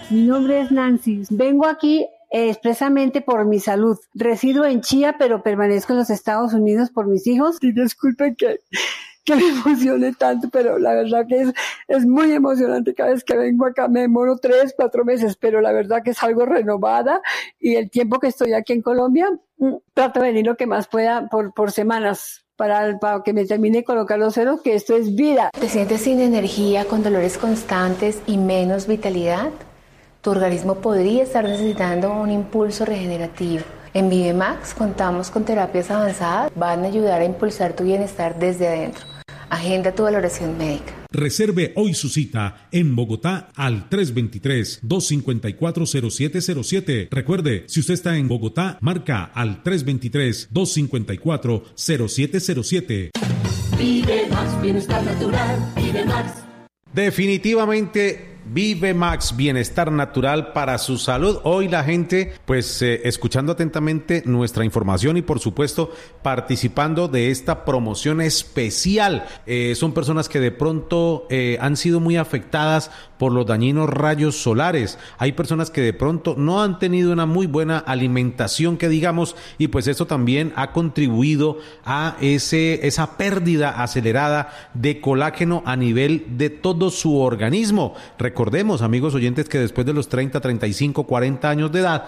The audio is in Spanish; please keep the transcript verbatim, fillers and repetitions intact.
Mi nombre es Nancy. Vengo aquí eh, expresamente por mi salud. Resido en Chía, pero permanezco en los Estados Unidos por mis hijos. Y disculpen que, que me emocione tanto, pero la verdad que es, es muy emocionante. Cada vez que vengo acá me demoro tres, cuatro meses, pero la verdad que es algo renovada. Y el tiempo que estoy aquí en Colombia, trato de venir lo que más pueda por, por semanas. Para, para que me termine de colocar los ceros, que esto es vida. ¿Te sientes sin energía, con dolores constantes y menos vitalidad? Tu organismo podría estar necesitando un impulso regenerativo. En ViveMax contamos con terapias avanzadas, van a ayudar a impulsar tu bienestar desde adentro. Agenda tu valoración médica. Reserve hoy su cita en Bogotá al tres dos tres, dos cinco cuatro, cero siete cero siete. Recuerde, si usted está en Bogotá, marca al tres dos tres, dos cinco cuatro, cero siete cero siete. Vive Max, bienestar natural, Vive Max. Definitivamente ViveMax, bienestar natural para su salud. Hoy la gente, pues, eh, escuchando atentamente nuestra información y, por supuesto, participando de esta promoción especial. Eh, son personas que de pronto eh, han sido muy afectadas por los dañinos rayos solares. Hay personas que de pronto no han tenido una muy buena alimentación, que digamos, y pues eso también ha contribuido a ese, esa pérdida acelerada de colágeno a nivel de todo su organismo. Recordemos, amigos oyentes, que después de los treinta, treinta y cinco, cuarenta años de edad,